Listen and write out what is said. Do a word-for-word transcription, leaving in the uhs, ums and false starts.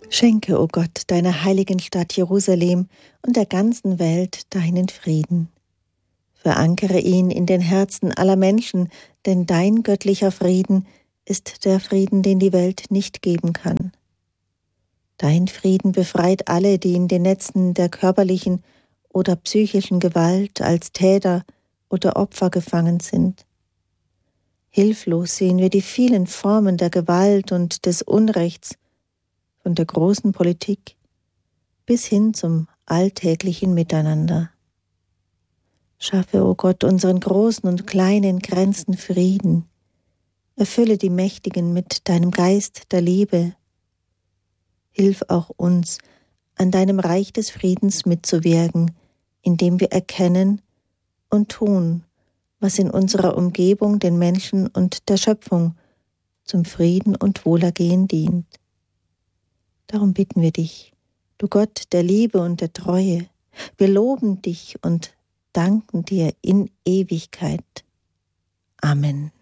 Schenke, o Gott, deiner heiligen Stadt Jerusalem und der ganzen Welt deinen Frieden. Verankere ihn in den Herzen aller Menschen, denn dein göttlicher Frieden ist der Frieden, den die Welt nicht geben kann. Dein Frieden befreit alle, die in den Netzen der körperlichen oder psychischen Gewalt als Täter oder Opfer gefangen sind. Hilflos sehen wir die vielen Formen der Gewalt und des Unrechts, von der großen Politik bis hin zum alltäglichen Miteinander. Schaffe, o Gott, unseren großen und kleinen Grenzen Frieden. Erfülle die Mächtigen mit deinem Geist der Liebe. Hilf auch uns, an deinem Reich des Friedens mitzuwirken, indem wir erkennen und tun, was in unserer Umgebung den Menschen und der Schöpfung zum Frieden und Wohlergehen dient. Darum bitten wir dich, du Gott der Liebe und der Treue, wir loben dich und danken dir in Ewigkeit. Amen.